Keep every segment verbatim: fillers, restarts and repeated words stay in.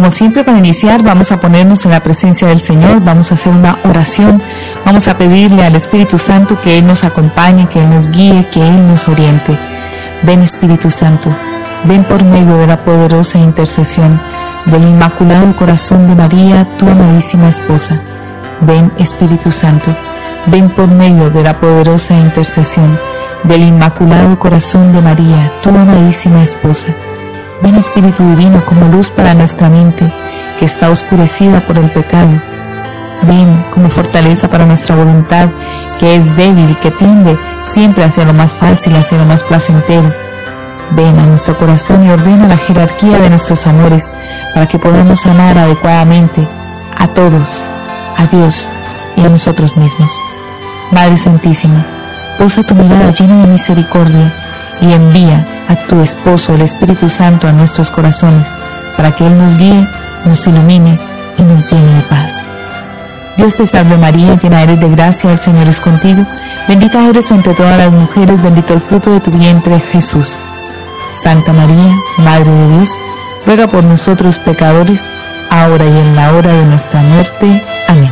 Como siempre, para iniciar vamos a ponernos en la presencia del Señor, vamos a hacer una oración, vamos a pedirle al Espíritu Santo que Él nos acompañe, que Él nos guíe, que Él nos oriente. Ven, Espíritu Santo, ven por medio de la poderosa intercesión del Inmaculado Corazón de María, tu amadísima esposa. Ven, Espíritu Santo, ven por medio de la poderosa intercesión del Inmaculado Corazón de María, tu amadísima esposa. Ven, Espíritu Divino, como luz para nuestra mente, que está oscurecida por el pecado. Ven como fortaleza para nuestra voluntad, que es débil, que tiende siempre hacia lo más fácil, hacia lo más placentero. Ven a nuestro corazón y ordena la jerarquía de nuestros amores, para que podamos amar adecuadamente a todos, a Dios y a nosotros mismos. Madre Santísima, posa tu mirada llena de misericordia y envía a tu esposo, el Espíritu Santo, a nuestros corazones, para que Él nos guíe, nos ilumine y nos llene de paz. Dios te salve María, llena eres de gracia, el Señor es contigo, bendita eres entre todas las mujeres, bendito el fruto de tu vientre, Jesús. Santa María, Madre de Dios, ruega por nosotros pecadores, ahora y en la hora de nuestra muerte. Amén.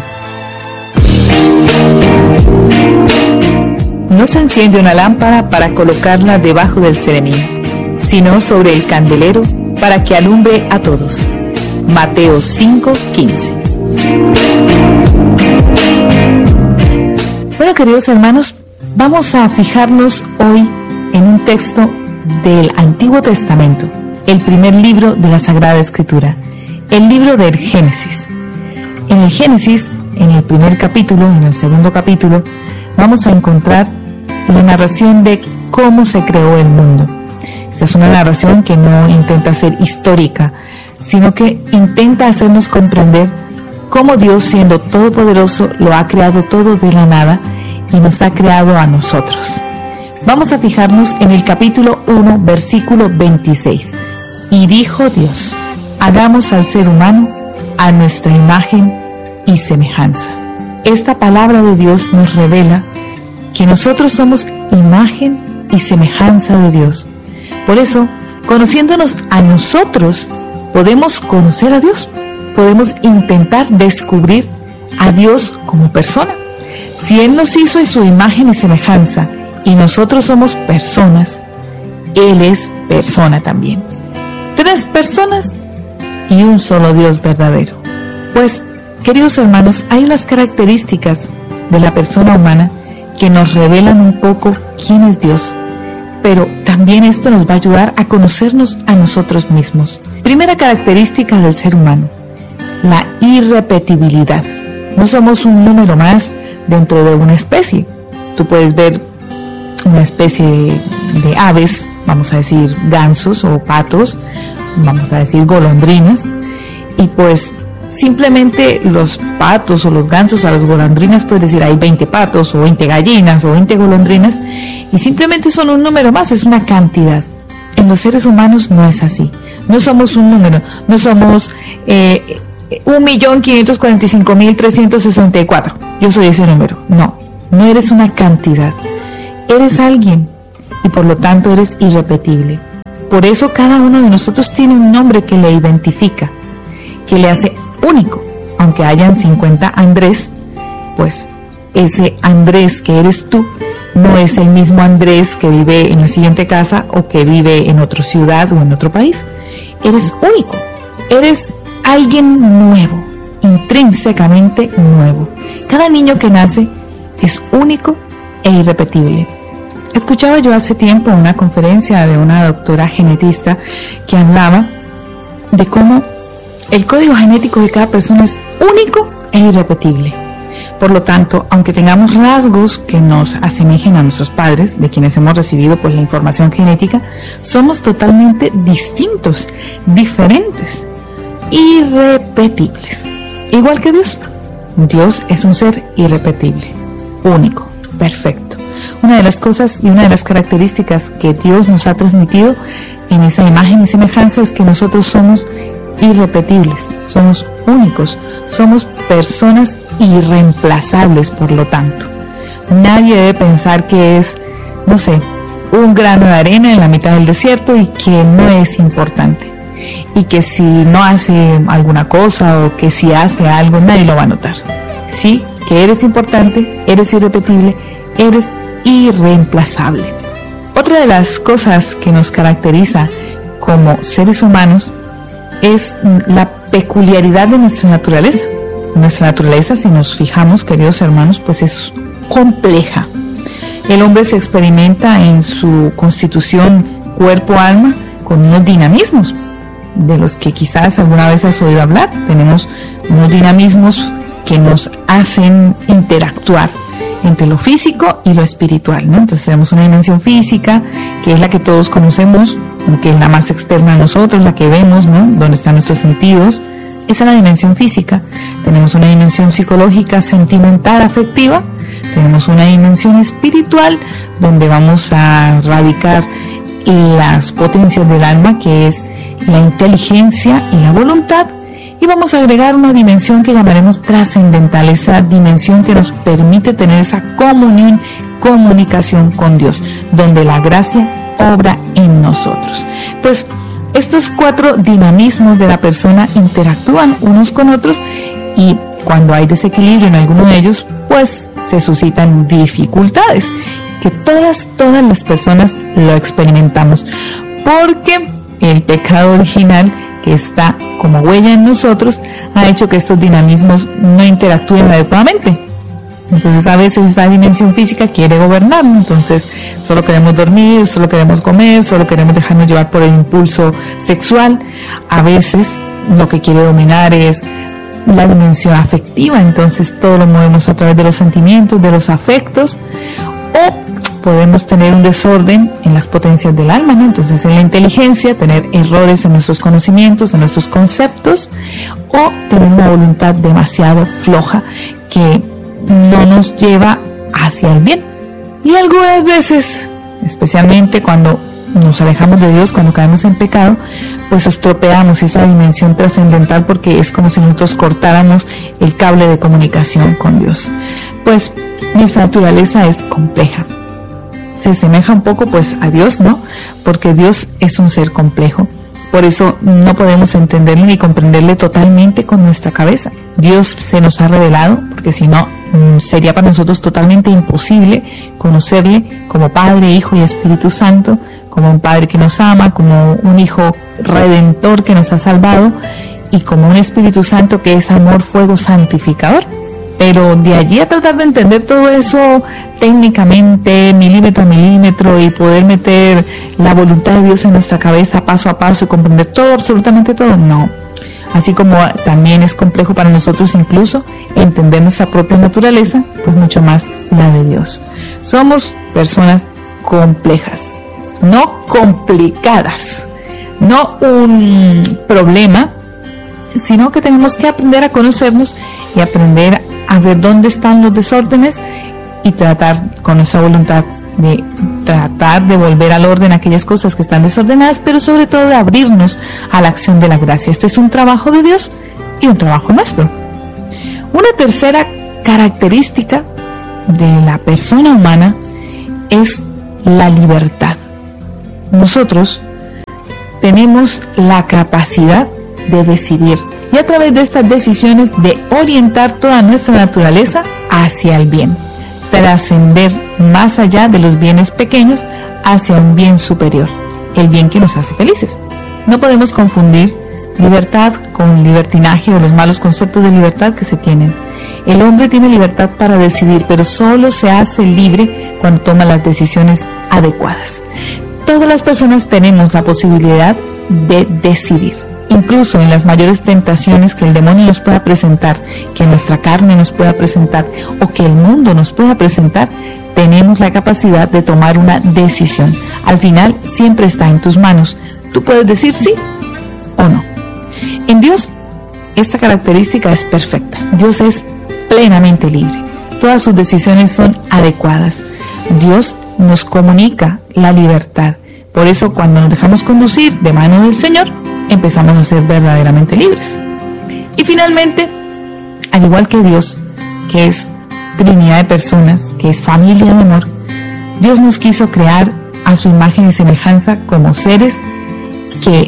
No se enciende una lámpara para colocarla debajo del ceремín, sino sobre el candelero para que alumbre a todos. Mateo cinco quince. Bueno, queridos hermanos, vamos a fijarnos hoy en un texto del Antiguo Testamento, el primer libro de la Sagrada Escritura, el libro del Génesis. En el Génesis, en el primer capítulo, en el segundo capítulo, vamos a encontrar la narración de cómo se creó el mundo. Esta es una narración que no intenta ser histórica, sino que intenta hacernos comprender cómo Dios, siendo todopoderoso, lo ha creado todo de la nada y nos ha creado a nosotros. Vamos a fijarnos en el capítulo uno, versículo veintiséis. Y dijo Dios: hagamos al ser humano a nuestra imagen y semejanza. Esta palabra de Dios nos revela que nosotros somos imagen y semejanza de Dios. Por eso, conociéndonos a nosotros, podemos conocer a Dios. Podemos intentar descubrir a Dios como persona. Si Él nos hizo en su imagen y semejanza y nosotros somos personas, Él es persona también. Tres personas y un solo Dios verdadero. Pues, queridos hermanos, hay unas características de la persona humana que nos revelan un poco quién es Dios, pero también esto nos va a ayudar a conocernos a nosotros mismos. Primera característica del ser humano: la irrepetibilidad. No somos un número más dentro de una especie. Tú puedes ver una especie de aves, vamos a decir gansos o patos, vamos a decir golondrinas, y pues simplemente los patos o los gansos a las golondrinas, puedes decir hay veinte patos o veinte gallinas o veinte golondrinas, y simplemente son un número más, es una cantidad. En los seres humanos no es así. No somos un número, no somos eh, un millón quinientos cuarenta y cinco mil trescientos sesenta y cuatro. Yo soy ese número. No, no eres una cantidad. Eres alguien y por lo tanto eres irrepetible. Por eso cada uno de nosotros tiene un nombre que le identifica, que le hace único. Aunque hayan cincuenta Andrés, pues ese Andrés que eres tú no es el mismo Andrés que vive en la siguiente casa o que vive en otra ciudad o en otro país. Eres único, eres alguien nuevo, intrínsecamente nuevo. Cada niño que nace es único e irrepetible. Escuchaba yo hace tiempo una conferencia de una doctora genetista que hablaba de cómo el código genético de cada persona es único e irrepetible. Por lo tanto, aunque tengamos rasgos que nos asemejen a nuestros padres, de quienes hemos recibido pues la información genética, somos totalmente distintos, diferentes, irrepetibles. Igual que Dios. Dios es un ser irrepetible, único, perfecto. Una de las cosas y una de las características que Dios nos ha transmitido en esa imagen y semejanza es que nosotros somos irrepetibles, somos únicos, somos personas irreemplazables, por lo tanto. Nadie debe pensar que es, no sé, un grano de arena en la mitad del desierto y que no es importante. y que si no hace alguna cosa o que si hace algo nadie lo va a notar. Sí, que eres importante, eres irrepetible, eres irreemplazable. Otra de las cosas que nos caracteriza como seres humanos es la peculiaridad de nuestra naturaleza. Nuestra naturaleza, si nos fijamos, queridos hermanos, pues es compleja. El hombre se experimenta en su constitución cuerpo-alma con unos dinamismos, de los que quizás alguna vez has oído hablar. Tenemos unos dinamismos que nos hacen interactuar entre lo físico y lo espiritual, ¿no? Entonces tenemos una dimensión física, que es la que todos conocemos, que es la más externa a nosotros, la que vemos, ¿no? Donde están nuestros sentidos. Esa es la dimensión física. Tenemos una dimensión psicológica, sentimental, afectiva. Tenemos una dimensión espiritual, donde vamos a radicar las potencias del alma, que es la inteligencia y la voluntad. Y vamos a agregar una dimensión que llamaremos trascendental, esa dimensión que nos permite tener esa comunión, comunicación con Dios, donde la gracia obra en nosotros. Pues estos cuatro dinamismos de la persona interactúan unos con otros, y cuando hay desequilibrio en alguno de ellos, pues se suscitan dificultades, que todas, todas las personas lo experimentamos, porque el pecado original que está como huella en nosotros ha hecho que estos dinamismos no interactúen adecuadamente. Entonces a veces esta dimensión física quiere gobernar, entonces solo queremos dormir, solo queremos comer, solo queremos dejarnos llevar por el impulso sexual. A veces lo que quiere dominar es la dimensión afectiva, entonces todo lo movemos a través de los sentimientos, de los afectos, o podemos tener un desorden en las potencias del alma, ¿no? Entonces en la inteligencia, tener errores en nuestros conocimientos, en nuestros conceptos, o tener una voluntad demasiado floja que no nos lleva hacia el bien. Y algunas veces, especialmente cuando nos alejamos de Dios, cuando caemos en pecado, pues estropeamos esa dimensión trascendental, porque es como si nosotros cortáramos el cable de comunicación con Dios. Pues nuestra naturaleza es compleja. Se asemeja un poco pues a Dios, ¿no? Porque Dios es un ser complejo. Por eso no podemos entenderle ni comprenderle totalmente con nuestra cabeza. Dios se nos ha revelado, porque si no, sería para nosotros totalmente imposible conocerle como Padre, Hijo y Espíritu Santo, como un Padre que nos ama, como un Hijo Redentor que nos ha salvado, y como un Espíritu Santo que es amor, fuego, santificador. Pero de allí a tratar de entender todo eso técnicamente, milímetro a milímetro, y poder meter la voluntad de Dios en nuestra cabeza paso a paso y comprender todo, absolutamente todo, no. Así como también es complejo para nosotros incluso entender nuestra propia naturaleza, pues mucho más la de Dios. Somos personas complejas, no complicadas, no un problema, sino que tenemos que aprender a conocernos y aprender a ver dónde están los desórdenes, y tratar con nuestra voluntad de tratar de volver al orden aquellas cosas que están desordenadas, pero sobre todo de abrirnos a la acción de la gracia. Este es un trabajo de Dios y un trabajo nuestro. Una tercera característica de la persona humana es la libertad. Nosotros tenemos la capacidad de decidir, y a través de estas decisiones de orientar toda nuestra naturaleza hacia el bien, trascender más allá de los bienes pequeños hacia un bien superior, el bien que nos hace felices. No podemos confundir libertad con libertinaje o los malos conceptos de libertad que se tienen. El hombre tiene libertad para decidir, pero solo se hace libre cuando toma las decisiones adecuadas. Todas las personas tenemos la posibilidad de decidir. Incluso en las mayores tentaciones que el demonio nos pueda presentar, que nuestra carne nos pueda presentar, o que el mundo nos pueda presentar, tenemos la capacidad de tomar una decisión. Al final siempre está en tus manos. Tú puedes decir sí o no. En Dios esta característica es perfecta. Dios es plenamente libre. Todas sus decisiones son adecuadas. Dios nos comunica la libertad. Por eso cuando nos dejamos conducir de mano del Señor, empezamos a ser verdaderamente libres. Y finalmente, al igual que Dios, que es Trinidad de personas, que es familia de amor, Dios nos quiso crear a su imagen y semejanza como seres que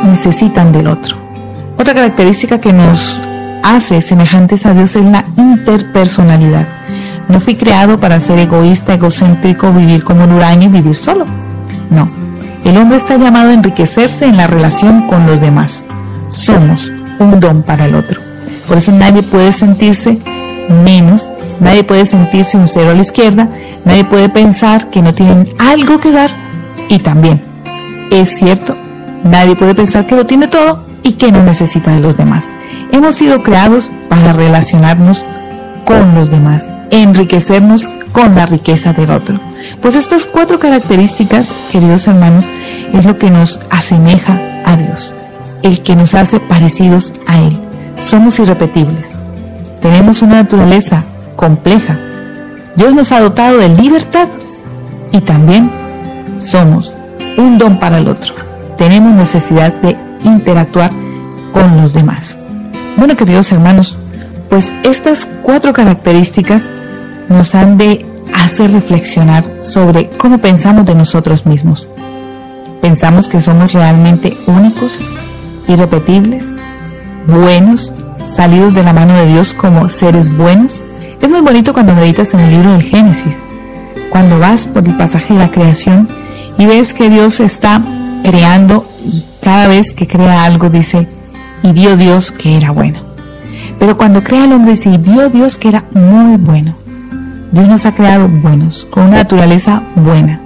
necesitan del otro. Otra característica que nos hace semejantes a Dios es la interpersonalidad. No fui creado para ser egoísta, egocéntrico, vivir como un huraño y vivir solo. No, el hombre está llamado a enriquecerse en la relación con los demás. Somos un don para el otro. Por eso nadie puede sentirse menos, nadie puede sentirse un cero a la izquierda, nadie puede pensar que no tienen algo que dar. Y también, es cierto, nadie puede pensar que lo tiene todo y que no necesita de los demás. Hemos sido creados para relacionarnos con los demás, enriquecernos con la riqueza del otro. Pues estas cuatro características, queridos hermanos, es lo que nos asemeja a Dios, el que nos hace parecidos a Él. Somos irrepetibles, tenemos una naturaleza compleja. Dios nos ha dotado de libertad y también somos un don para el otro. Tenemos necesidad de interactuar con los demás. Bueno, queridos hermanos, pues estas cuatro características nos han de hacer reflexionar sobre cómo pensamos de nosotros mismos. ¿Pensamos que somos realmente únicos, irrepetibles, buenos, salidos de la mano de Dios como seres buenos? Es muy bonito cuando meditas en el libro del Génesis, cuando vas por el pasaje de la creación y ves que Dios está creando y cada vez que crea algo dice, y vio Dios que era bueno. Pero cuando crea al hombre dice, y vio Dios que era muy bueno. Dios nos ha creado buenos, con una naturaleza buena,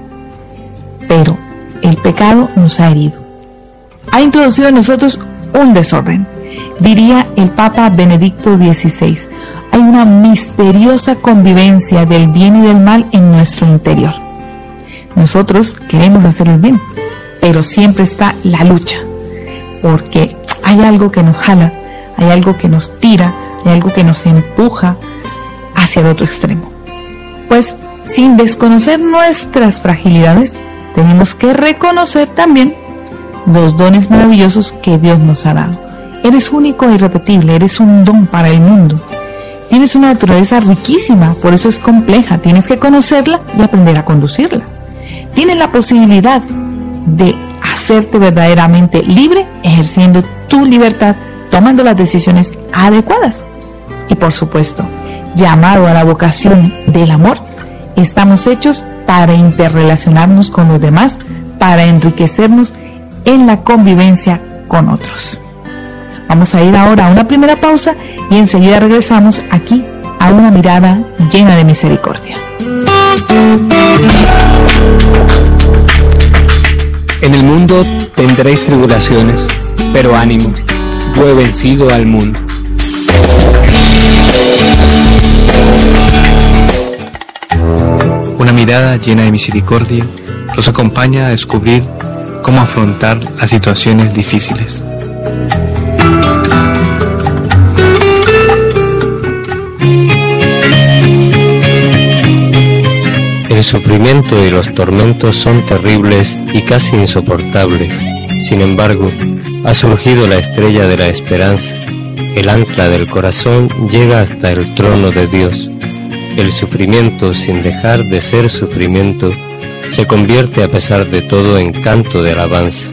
pero el pecado nos ha herido. Ha introducido en nosotros un desorden. Diría el Papa Benedicto dieciséis, hay una misteriosa convivencia del bien y del mal en nuestro interior. Nosotros queremos hacer el bien, pero siempre está la lucha, porque hay algo que nos jala, hay algo que nos tira, hay algo que nos empuja hacia el otro extremo. Pues sin desconocer nuestras fragilidades, tenemos que reconocer también los dones maravillosos que Dios nos ha dado. Eres único e irrepetible, eres un don para el mundo. Tienes una naturaleza riquísima, por eso es compleja, tienes que conocerla y aprender a conducirla. Tienes la posibilidad de hacerte verdaderamente libre, ejerciendo tu libertad, tomando las decisiones adecuadas. Y por supuesto, llamado a la vocación del amor, estamos hechos para interrelacionarnos con los demás, para enriquecernos en la convivencia con otros. Vamos a ir ahora a una primera pausa y enseguida regresamos aquí a una mirada llena de misericordia. En el mundo tendréis tribulaciones, pero ánimo, yo he vencido al mundo. Una mirada llena de misericordia los acompaña a descubrir cómo afrontar las situaciones difíciles. El sufrimiento y los tormentos son terribles y casi insoportables. Sin embargo, ha surgido la estrella de la esperanza. El ancla del corazón llega hasta el trono de Dios. El sufrimiento, sin dejar de ser sufrimiento, se convierte a pesar de todo en canto de alabanza.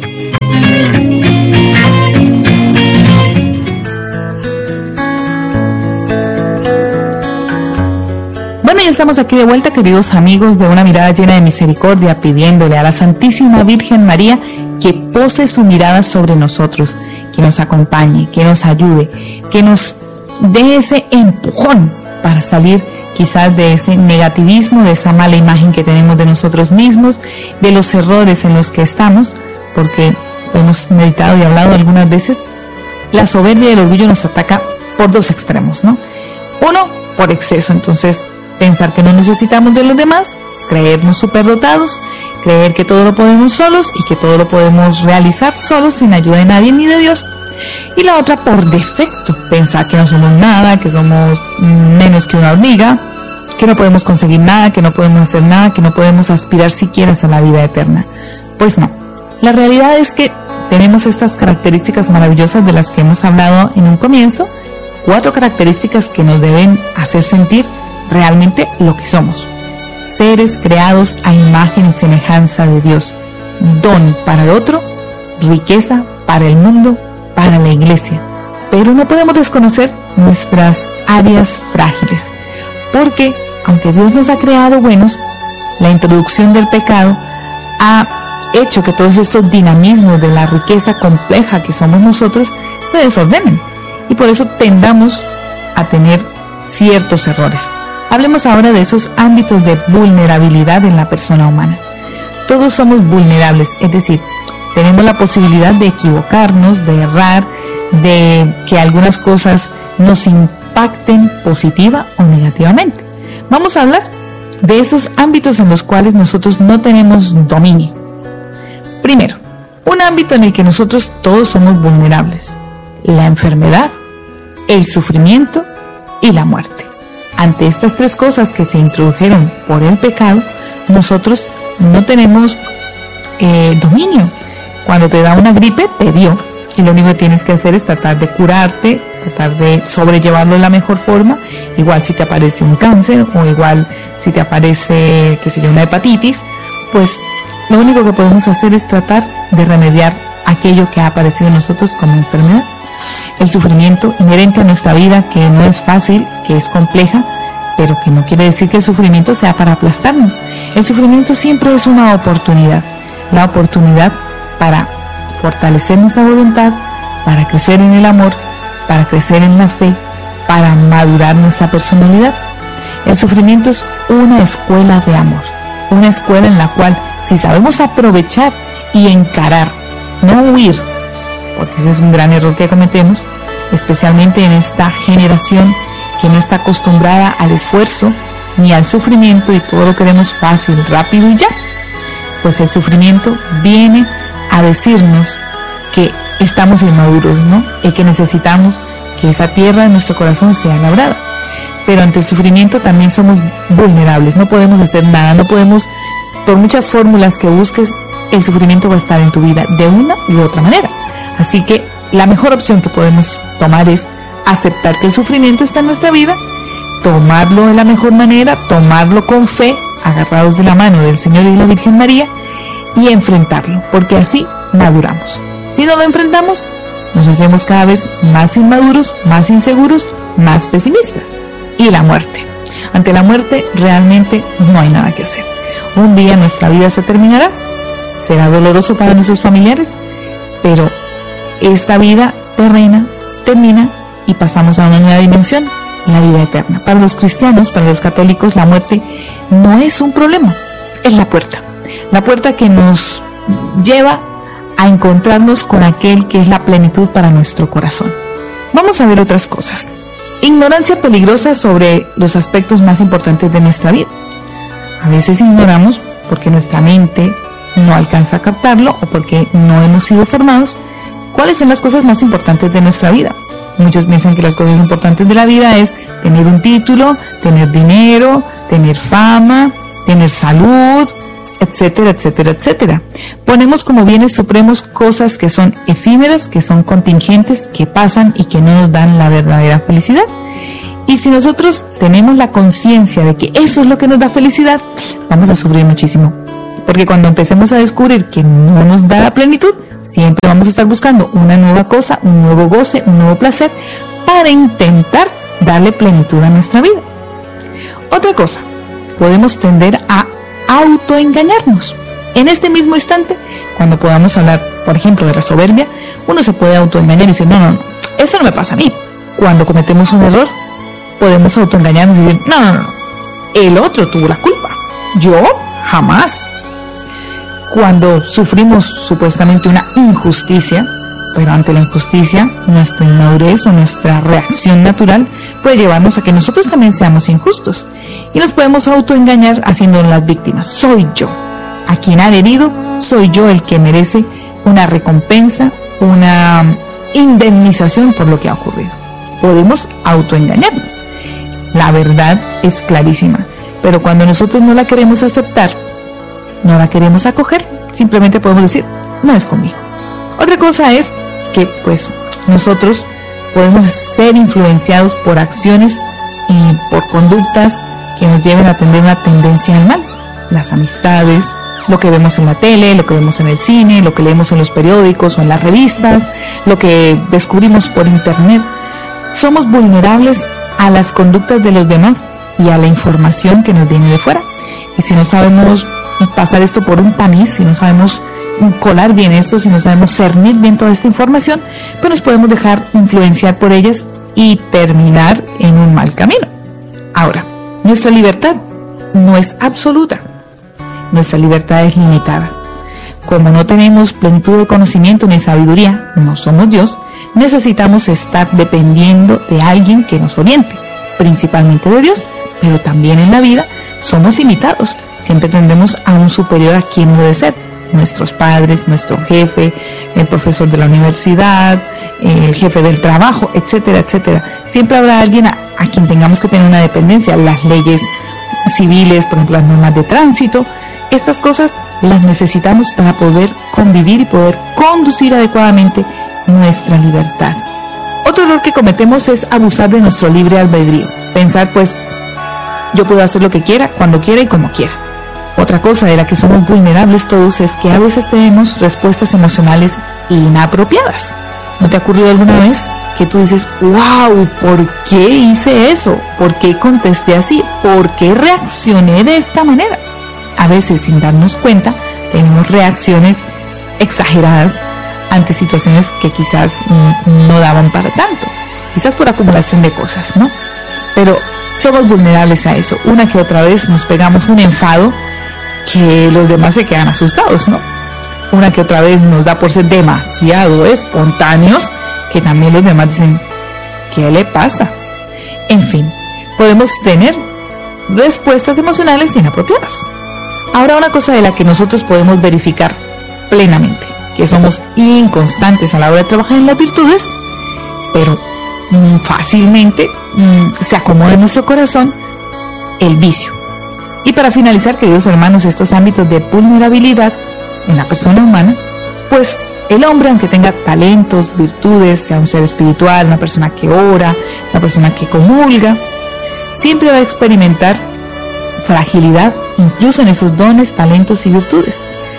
Bueno, ya estamos aquí de vuelta, queridos amigos de Una Mirada Llena de Misericordia, pidiéndole a la Santísima Virgen María que pose su mirada sobre nosotros, que nos acompañe, que nos ayude, que nos dé ese empujón para salir quizás de ese negativismo, de esa mala imagen que tenemos de nosotros mismos, de los errores en los que estamos, porque hemos meditado y hablado algunas veces, la soberbia y el orgullo nos ataca por dos extremos, ¿no? Uno, por exceso, entonces pensar que no necesitamos de los demás, creernos superdotados, creer que todo lo podemos solos y que todo lo podemos realizar solos sin ayuda de nadie ni de Dios. Y la otra, por defecto, pensar que no somos nada, que somos menos que una hormiga, que no podemos conseguir nada, que no podemos hacer nada, que no podemos aspirar siquiera a la vida eterna. Pues no, la realidad es que tenemos estas características maravillosas de las que hemos hablado en un comienzo, cuatro características que nos deben hacer sentir realmente lo que somos: seres creados a imagen y semejanza de Dios, don para el otro, riqueza para el mundo, para la iglesia. Pero no podemos desconocer nuestras áreas frágiles, porque aunque Dios nos ha creado buenos, la introducción del pecado ha hecho que todos estos dinamismos de la riqueza compleja que somos nosotros se desordenen, y por eso tendamos a tener ciertos errores. Hablemos ahora de esos ámbitos de vulnerabilidad en la persona humana. Todos somos vulnerables, es decir, tenemos la posibilidad de equivocarnos, de errar, de que algunas cosas nos impacten positiva o negativamente. Vamos a hablar de esos ámbitos en los cuales nosotros no tenemos dominio. Primero, un ámbito en el que nosotros todos somos vulnerables: la enfermedad, el sufrimiento y la muerte. Ante estas tres cosas que se introdujeron por el pecado, nosotros no tenemos eh, dominio. Cuando te da una gripe, te dio, y lo único que tienes que hacer es tratar de curarte, tratar de sobrellevarlo de la mejor forma. Igual si te aparece un cáncer, o igual si te aparece, qué sé yo, una hepatitis, pues lo único que podemos hacer es tratar de remediar aquello que ha aparecido en nosotros como enfermedad. El sufrimiento inherente a nuestra vida, que no es fácil, que es compleja, pero que no quiere decir que el sufrimiento sea para aplastarnos. El sufrimiento siempre es una oportunidad, la oportunidad para fortalecer nuestra voluntad, para crecer en el amor, para crecer en la fe, para madurar nuestra personalidad. El sufrimiento es una escuela de amor, una escuela en la cual, si sabemos aprovechar y encarar, no huir, porque ese es un gran error que cometemos, especialmente en esta generación que no está acostumbrada al esfuerzo ni al sufrimiento, y todo lo queremos fácil, rápido y ya. Pues el sufrimiento viene a decirnos que estamos inmaduros, ¿no? Y que necesitamos que esa tierra de nuestro corazón sea labrada. Pero ante el sufrimiento también somos vulnerables, no podemos hacer nada, no podemos, por muchas fórmulas que busques, el sufrimiento va a estar en tu vida de una u otra manera. Así que la mejor opción que podemos tomar es aceptar que el sufrimiento está en nuestra vida, tomarlo de la mejor manera, tomarlo con fe, agarrados de la mano del Señor y de la Virgen María, y enfrentarlo, porque así maduramos. Si no lo enfrentamos, nos hacemos cada vez más inmaduros, más inseguros, más pesimistas. Y la muerte. Ante la muerte realmente no hay nada que hacer. Un día nuestra vida se terminará, será doloroso para nuestros familiares, pero esta vida terrena termina y pasamos a una nueva dimensión, la vida eterna. Para los cristianos, para los católicos, la muerte no es un problema, es la puerta. La puerta que nos lleva a encontrarnos con aquel que es la plenitud para nuestro corazón. Vamos a ver otras cosas. Ignorancia peligrosa sobre los aspectos más importantes de nuestra vida. A veces ignoramos porque nuestra mente no alcanza a captarlo o porque no hemos sido formados. ¿Cuáles son las cosas más importantes de nuestra vida? Muchos piensan que las cosas importantes de la vida es tener un título, tener dinero, tener fama, tener salud, etcétera, etcétera, etcétera. Ponemos como bienes supremos cosas que son efímeras, que son contingentes, que pasan y que no nos dan la verdadera felicidad. Y si nosotros tenemos la conciencia de que eso es lo que nos da felicidad, vamos a sufrir muchísimo. Porque cuando empecemos a descubrir que no nos da la plenitud, siempre vamos a estar buscando una nueva cosa, un nuevo goce, un nuevo placer, para intentar darle plenitud a nuestra vida. Otra cosa, podemos tender a autoengañarnos. En este mismo instante, cuando podamos hablar, por ejemplo, de la soberbia, uno se puede autoengañar y decir, no, no, no, eso no me pasa a mí. Cuando cometemos un error, podemos autoengañarnos y decir, no, no, no, el otro tuvo la culpa, yo jamás. Cuando sufrimos supuestamente una injusticia, pero ante la injusticia, nuestra inmadurez o nuestra reacción natural puede llevarnos a que nosotros también seamos injustos. Y nos podemos autoengañar haciéndonos las víctimas. Soy yo. A quien han herido, soy yo el que merece una recompensa, una indemnización por lo que ha ocurrido. Podemos autoengañarnos. La verdad es clarísima, pero cuando nosotros no la queremos aceptar, no la queremos acoger, simplemente podemos decir, no es conmigo. Otra cosa es que pues nosotros podemos ser influenciados por acciones y por conductas que nos lleven a tener una tendencia al mal. Las amistades, lo que vemos en la tele, lo que vemos en el cine, lo que leemos en los periódicos o en las revistas, lo que descubrimos por internet. Somos vulnerables a las conductas de los demás y a la información que nos viene de fuera. Y si no sabemos pasar esto por un tamiz, si no sabemos colar bien esto, si no sabemos cernir bien toda esta información, pues nos podemos dejar influenciar por ellas y terminar en un mal camino. Ahora, nuestra libertad no es absoluta. Nuestra libertad es limitada. Como no tenemos plenitud de conocimiento ni sabiduría, no somos Dios, necesitamos estar dependiendo de alguien que nos oriente, principalmente de Dios, pero también en la vida somos limitados. Siempre tendremos a un superior a quien obedecer, nuestros padres, nuestro jefe, el profesor de la universidad, el jefe del trabajo, etcétera, etcétera. Siempre habrá alguien a, a quien tengamos que tener una dependencia. Las leyes civiles, por ejemplo, las normas de tránsito, estas cosas las necesitamos para poder convivir y poder conducir adecuadamente nuestra libertad. Otro error que cometemos es abusar de nuestro libre albedrío. Pensar, pues, yo puedo hacer lo que quiera, cuando quiera y como quiera. Otra cosa de la que somos vulnerables todos es que a veces tenemos respuestas emocionales inapropiadas. ¿No te ha ocurrido alguna vez que tú dices, wow, ¿por qué hice eso? ¿Por qué contesté así? ¿Por qué reaccioné de esta manera? A veces, sin darnos cuenta, tenemos reacciones exageradas ante situaciones que quizás mm, no daban para tanto. Quizás por acumulación de cosas, ¿no? Pero somos vulnerables a eso. Una que otra vez nos pegamos un enfado que los demás se quedan asustados, ¿no? Una que otra vez nos da por ser demasiado espontáneos que también los demás dicen, ¿qué le pasa? En fin, podemos tener respuestas emocionales inapropiadas. Ahora, una cosa de la que nosotros podemos verificar plenamente, que somos inconstantes a la hora de trabajar en las virtudes, pero mmm, fácilmente mmm, se acomoda en nuestro corazón el vicio. Y para finalizar, queridos hermanos, estos ámbitos de vulnerabilidad en la persona humana, pues el hombre, aunque tenga talentos, virtudes, sea un ser espiritual, una persona que ora, una persona que comulga, siempre va a experimentar fragilidad, incluso en esos dones, talentos y virtudes.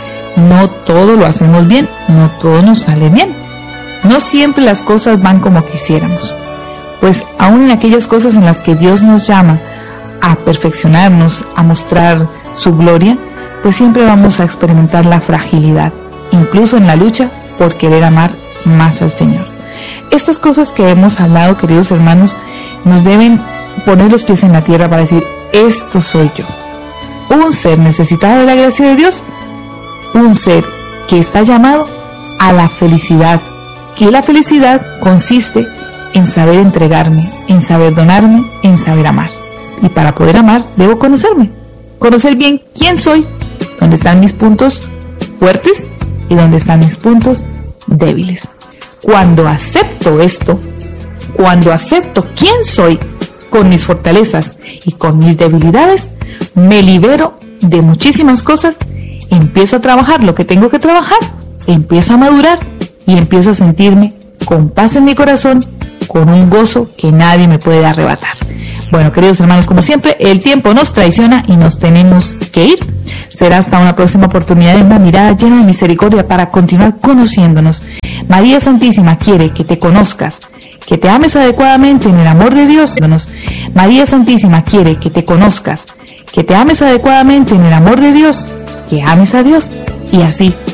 No todo lo hacemos bien, no todo nos sale bien. No siempre las cosas van como quisiéramos. Pues aún en aquellas cosas en las que Dios nos llama a perfeccionarnos, a mostrar su gloria, pues siempre vamos a experimentar la fragilidad, incluso en la lucha por querer amar más al Señor. Estas cosas que hemos hablado, queridos hermanos, nos deben poner los pies en la tierra para decir, esto soy yo, un ser necesitado de la gracia de Dios, un ser que está llamado a la felicidad, que la felicidad consiste en saber entregarme, en saber donarme, en saber amar. Y para poder amar, debo conocerme, conocer bien quién soy, dónde están mis puntos fuertes y dónde están mis puntos débiles. Cuando acepto esto, cuando acepto quién soy, con mis fortalezas y con mis debilidades, me libero de muchísimas cosas, empiezo a trabajar lo que tengo que trabajar, empiezo a madurar y empiezo a sentirme con paz en mi corazón, con un gozo que nadie me puede arrebatar. Bueno, queridos hermanos, como siempre, el tiempo nos traiciona y nos tenemos que ir. Será hasta una próxima oportunidad en una mirada llena de misericordia para continuar conociéndonos. María Santísima quiere que te conozcas, que te ames adecuadamente en el amor de Dios. María Santísima quiere que te conozcas, que te ames adecuadamente en el amor de Dios, que ames a Dios y así